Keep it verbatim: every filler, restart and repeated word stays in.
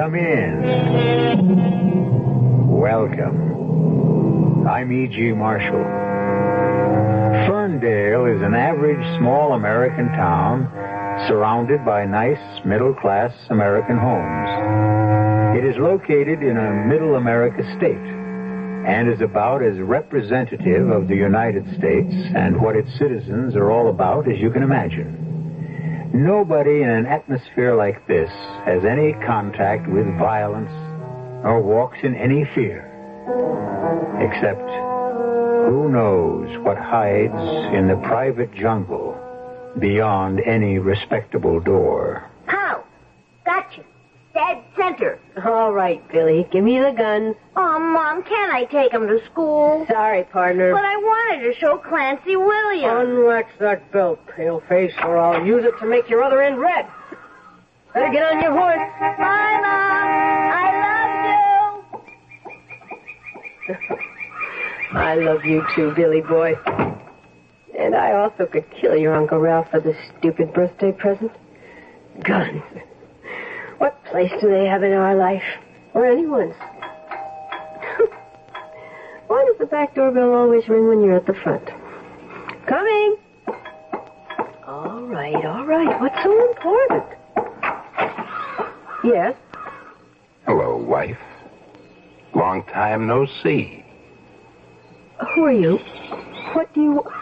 Come in. Welcome. I'm E G. Marshall. Ferndale is an average small American town surrounded by nice middle-class American homes. It is located in a middle America state and is about as representative of the United States and what its citizens are all about as you can imagine. Nobody in an atmosphere like this has any contact with violence or walks in any fear, except who knows what hides in the private jungle beyond any respectable door. Pow! Gotcha. Dead center. All right, Billy. Give me the gun. Oh, Mom, can't I take him to school? Sorry, partner. But I wanted to show Clancy Williams. Unlatch that belt, paleface, or I'll use it to make your other end red. Better get on your horse. Bye, Mom. I love you. I love you too, Billy boy. And I also could kill your Uncle Ralph for this stupid birthday present. Guns. What place do they have in our life? Or anyone's? Why does the back doorbell always ring when you're at the front? Coming! All right, all right. What's so important? Yes? Hello, wife. Long time no see. Who are you? What do you...